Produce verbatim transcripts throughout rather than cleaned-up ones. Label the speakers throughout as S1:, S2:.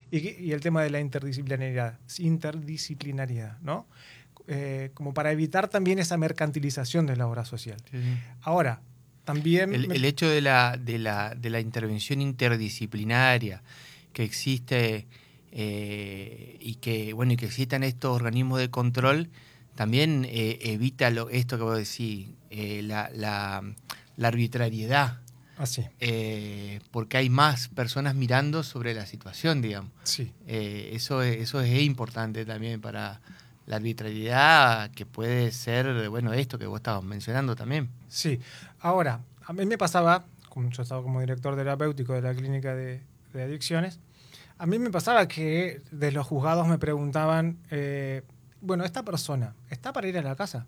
S1: Y, y el tema de la interdisciplinariedad, interdisciplinariedad, ¿no? Eh, como para evitar también esa mercantilización de la obra social.
S2: Sí.
S1: Ahora, también...
S2: El,
S1: me...
S2: el hecho de la, de, la, de la intervención interdisciplinaria que existe eh, y que bueno y que existan estos organismos de control también eh, evita lo, esto que vos decís, eh, la, la, la arbitrariedad.
S1: Así.
S2: Eh, porque hay más personas mirando sobre la situación, digamos.
S1: Sí.
S2: Eh, eso, es, eso es importante también para la arbitrariedad, que puede ser, bueno, esto que vos estabas mencionando también.
S1: Sí. Ahora, a mí me pasaba, como yo estaba como director terapéutico de la clínica de, de adicciones, a mí me pasaba que de los juzgados me preguntaban, eh, bueno, esta persona, ¿está para ir a la casa?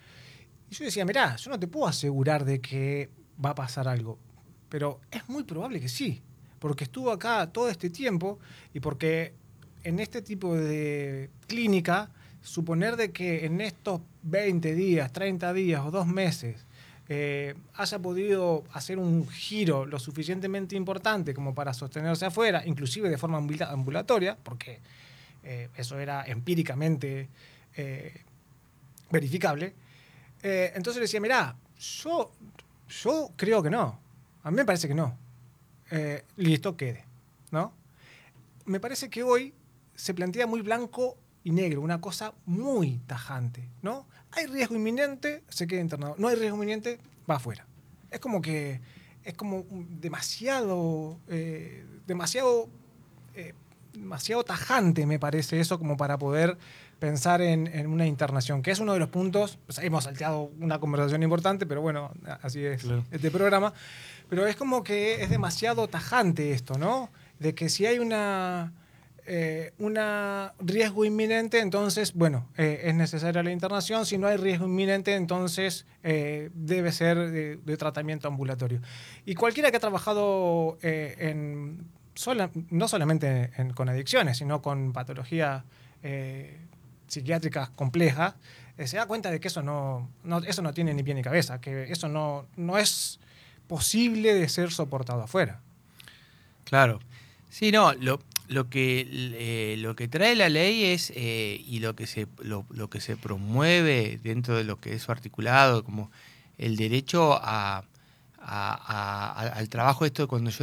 S1: Y yo decía, mirá, yo no te puedo asegurar de que va a pasar algo, pero es muy probable que sí, porque estuvo acá todo este tiempo y porque en este tipo de clínica, suponer de que en estos veinte días, treinta días o dos meses eh, haya podido hacer un giro lo suficientemente importante como para sostenerse afuera, inclusive de forma ambulatoria, porque eh, eso era empíricamente eh, verificable. Eh, entonces le decía, mirá, yo, yo creo que no. A mí me parece que no. Eh, listo, quede, ¿no? Me parece que hoy se plantea muy blanco y negro, una cosa muy tajante, ¿no? Hay riesgo inminente, se queda internado. No hay riesgo inminente, va afuera. Es como que es como demasiado, eh, demasiado, eh, demasiado tajante, me parece eso, como para poder pensar en, en una internación, que es uno de los puntos. Pues hemos salteado una conversación importante, pero bueno, así es claro. Este programa. Pero es como que es demasiado tajante esto, ¿no? De que si hay una... Eh, un riesgo inminente, entonces, bueno, eh, es necesaria la internación. Si no hay riesgo inminente, entonces eh, debe ser de, de tratamiento ambulatorio. Y cualquiera que ha trabajado eh, en, sola, no solamente en, con adicciones, sino con patologías eh, psiquiátricas complejas, eh, se da cuenta de que eso no, no, eso no tiene ni pie ni cabeza, que eso no, no es posible de ser soportado afuera.
S2: Claro. Sí, no, lo... Lo que, eh, lo que trae la ley es, eh, y lo que, se, lo, lo que se promueve dentro de lo que es su articulado, como el derecho a, a, a, al trabajo, esto cuando yo